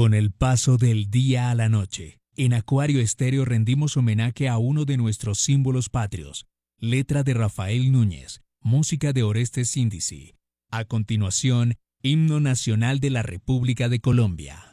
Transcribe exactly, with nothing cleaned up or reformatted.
Con el paso del día a la noche, en Acuario Estéreo rendimos homenaje a uno de nuestros símbolos patrios, letra de Rafael Núñez, música de Orestes Índice. A continuación, Himno Nacional de la República de Colombia.